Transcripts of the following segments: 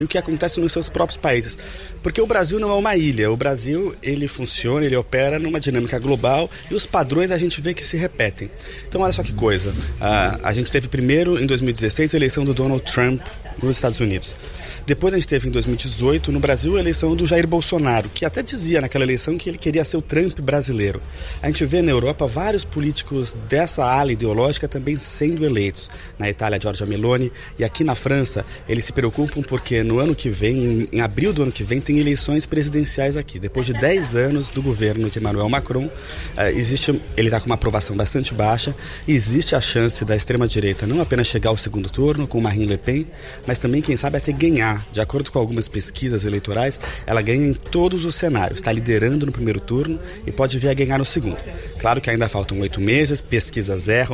o que acontece nos seus próprios países. Porque o Brasil não é uma ilha. O Brasil, ele funciona, ele opera numa dinâmica global e os padrões a gente vê que se repetem. Então, olha só que coisa. A gente teve primeiro, em 2016, a eleição do Donald Trump nos Estados Unidos. Depois a gente teve em 2018, no Brasil, a eleição do Jair Bolsonaro, que até dizia naquela eleição que ele queria ser o Trump brasileiro. A gente vê na Europa vários políticos dessa ala ideológica também sendo eleitos. Na Itália, Giorgia Meloni, e aqui na França, eles se preocupam porque no ano que vem, em abril do ano que vem, tem eleições presidenciais aqui. Depois de 10 anos do governo de Emmanuel Macron, ele está com uma aprovação bastante baixa, e existe a chance da extrema-direita não apenas chegar ao segundo turno com Marine Le Pen, mas também, quem sabe, até ganhar. De acordo com algumas pesquisas eleitorais, ela ganha em todos os cenários. Está liderando no primeiro turno e pode vir a ganhar no segundo. Claro que ainda faltam 8 meses, pesquisas erram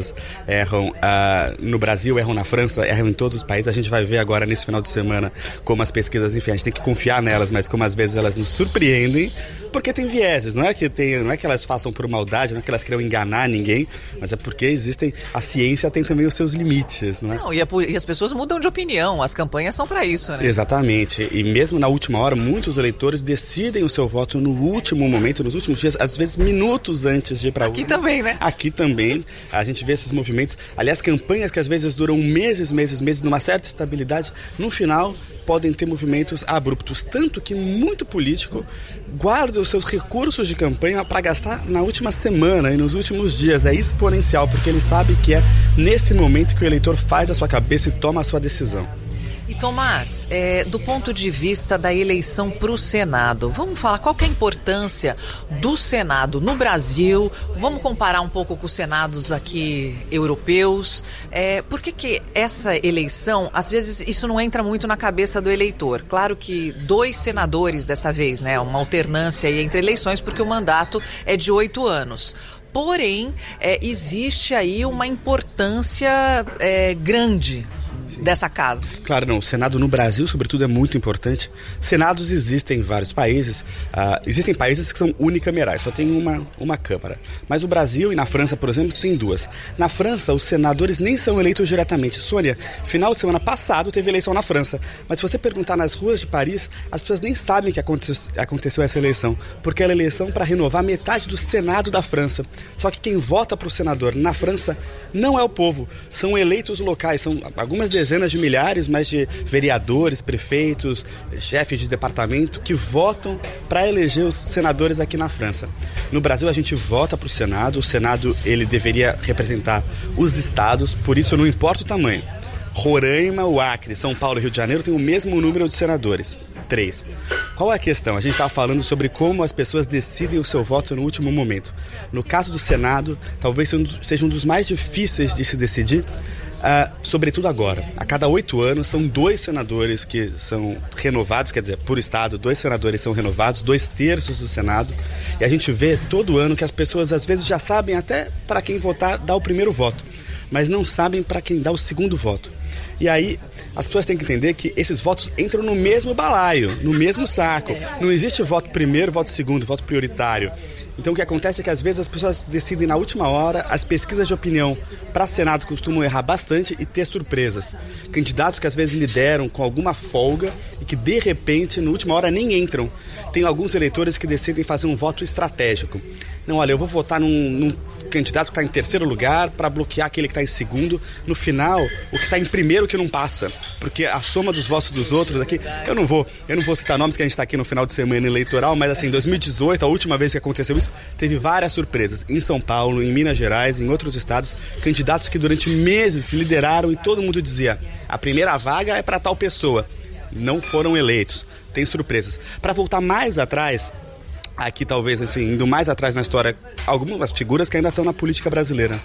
no Brasil, erram na França, erram em todos os países. A gente vai ver agora nesse final de semana como as pesquisas, enfim, a gente tem que confiar nelas, mas como às vezes elas nos surpreendem, porque tem vieses, não é que elas façam por maldade, não é que elas queiram enganar ninguém, mas é porque a ciência tem também os seus limites, não é? Não, e as pessoas mudam de opinião, as campanhas são para isso, né? Exatamente, e mesmo na última hora, muitos eleitores decidem o seu voto no último momento, nos últimos dias, às vezes minutos antes de ir para a urna. Aqui também, né? Aqui também, a gente vê esses movimentos, aliás, campanhas que às vezes duram meses, numa certa estabilidade, no final podem ter movimentos abruptos, tanto que muito político guarda os seus recursos de campanha para gastar na última semana e nos últimos dias. É exponencial, porque ele sabe que é nesse momento que o eleitor faz a sua cabeça e toma a sua decisão. E Tomás, do ponto de vista da eleição para o Senado, vamos falar qual que é a importância do Senado no Brasil, vamos comparar um pouco com os senados aqui europeus, por que essa eleição, às vezes isso não entra muito na cabeça do eleitor? Claro que 2 senadores dessa vez, né, uma alternância aí entre eleições, porque o mandato é de 8 anos. Porém, existe aí uma importância grande dessa casa. Claro, não. O Senado no Brasil, sobretudo, é muito importante. Senados existem em vários países. Existem países que são unicamerais, só tem uma Câmara. Mas o Brasil e na França, por exemplo, tem 2. Na França, os senadores nem são eleitos diretamente. Sônia, final de semana passado teve eleição na França. Mas se você perguntar nas ruas de Paris, as pessoas nem sabem que aconteceu essa eleição, porque era eleição para renovar metade do Senado da França. Só que quem vota para o senador na França não é o povo, são eleitos locais, são algumas dezenas de milhares, mas de vereadores, prefeitos, chefes de departamento que votam para eleger os senadores aqui na França. No Brasil a gente vota para o Senado ele deveria representar os estados, por isso não importa o tamanho. Roraima, o Acre, São Paulo e Rio de Janeiro têm o mesmo número de senadores, 3. Qual é a questão? A gente estava falando sobre como as pessoas decidem o seu voto no último momento. No caso do Senado, talvez seja um dos mais difíceis de se decidir, sobretudo agora. A cada 8 anos são 2 senadores que são renovados, quer dizer, por estado, 2 senadores são renovados, 2/3 do Senado, e a gente vê todo ano que as pessoas às vezes já sabem até para quem votar, dar o primeiro voto, mas não sabem para quem dá o segundo voto. E aí as pessoas têm que entender que esses votos entram no mesmo balaio, no mesmo saco. Não existe voto primeiro, voto segundo, voto prioritário. Então o que acontece é que às vezes as pessoas decidem na última hora, as pesquisas de opinião para Senado costumam errar bastante e ter surpresas. Candidatos que às vezes lideram com alguma folga e que de repente, na última hora, nem entram. Tem alguns eleitores que decidem fazer um voto estratégico. Não, olha, eu vou votar num candidato que está em terceiro lugar para bloquear aquele que está em segundo. No final, o que está em primeiro que não passa, porque a soma dos votos dos outros aqui, eu não vou citar nomes, que a gente está aqui no final de semana eleitoral, mas assim, em 2018, a última vez que aconteceu isso, teve várias surpresas. Em São Paulo, em Minas Gerais, em outros estados, candidatos que durante meses lideraram e todo mundo dizia, a primeira vaga é para tal pessoa. Não foram eleitos. Tem surpresas. Para voltar mais atrás, aqui talvez, assim, indo mais atrás na história, algumas figuras que ainda estão na política brasileira,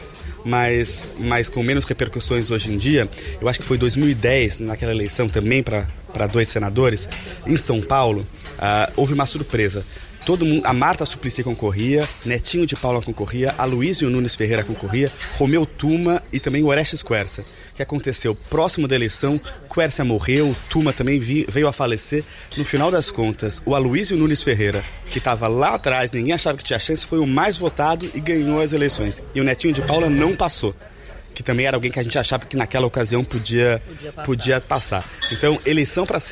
mas com menos repercussões hoje em dia. Eu acho que foi 2010, naquela eleição também para 2 senadores, em São Paulo, houve uma surpresa. Todo mundo, a Marta Suplicy concorria, Netinho de Paula concorria, Aloysio Nunes Ferreira concorria, Romeu Tuma e também o Orestes Quercia. O que aconteceu? Próximo da eleição, Quercia morreu, Tuma também veio a falecer. No final das contas, o Aloysio Nunes Ferreira, que estava lá atrás, ninguém achava que tinha chance, foi o mais votado e ganhou as eleições. E o Netinho de Paula não passou. que também era alguém que a gente achava que naquela ocasião podia passar. Então, eleição para